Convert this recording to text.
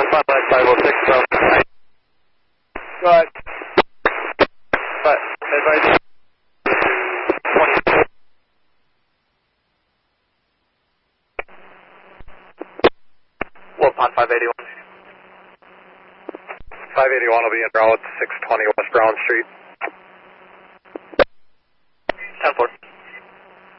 506 from. Go ahead. But advice 20. Wilpon 581. 581 will be en route 620 West Brown Street. 10-4.